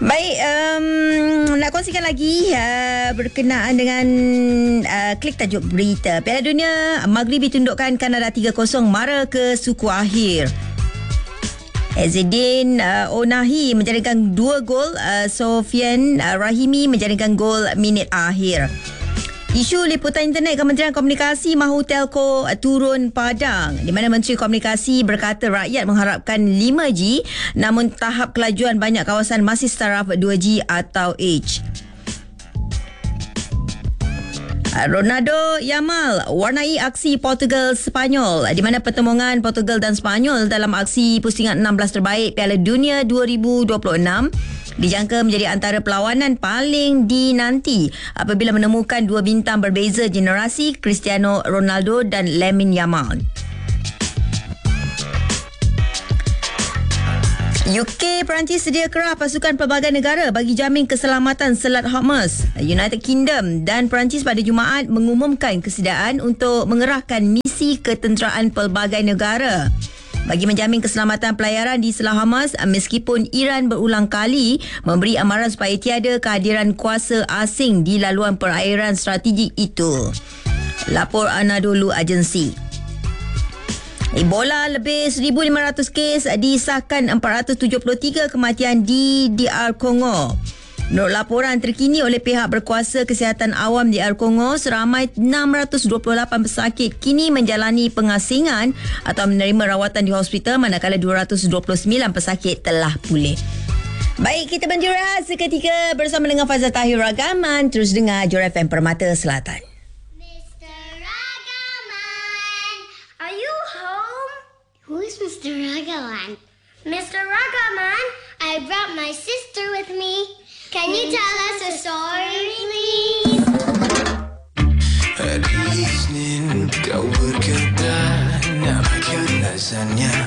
Baik, nak kongsikan lagi berkenaan dengan klik tajuk berita. Piala Dunia Maghribi tundukkan Kanada 3-0 mara ke suku akhir. Ezzedine Onahi menjaringkan 2 gol, Sofian Rahimi menjaringkan gol minit akhir. Isu liputan internet, Kementerian Komunikasi mahu telco turun padang, di mana Menteri Komunikasi berkata rakyat mengharapkan 5G namun tahap kelajuan banyak kawasan masih taraf 2G atau H. Ronaldo Yamal warnai aksi Portugal-Sepanyol, di mana pertemuan Portugal dan Sepanyol dalam aksi pusingan 16 terbaik Piala Dunia 2026 dijangka menjadi antara perlawanan paling dinanti apabila menemukan dua bintang berbeza generasi, Cristiano Ronaldo dan Lamine Yamal. UK, Perancis sedia kerah pasukan pelbagai negara bagi jamin keselamatan Selat Hormuz. United Kingdom dan Perancis pada Jumaat mengumumkan kesediaan untuk mengerahkan misi ketenteraan pelbagai negara bagi menjamin keselamatan pelayaran di Selat Hormuz, meskipun Iran berulang kali memberi amaran supaya tiada kehadiran kuasa asing di laluan perairan strategik itu. Lapor Anadolu Agency. Ebola, lebih 1,500 kes disahkan, 473 kematian di DR Kongo. Menurut laporan terkini oleh pihak berkuasa kesihatan awam di DR Kongo, seramai 628 pesakit kini menjalani pengasingan atau menerima rawatan di hospital, manakala 229 pesakit telah pulih. Baik, kita berjurah seketika bersama dengan Fazal Tahir Ragaman. Terus dengar Jura FM Permata Selatan. Who is Mr. Ragaman? Mr. Ragaman, I brought my sister with me. Can you tell us a story, please? Hari Isnin kau berkata nak makan lasagna.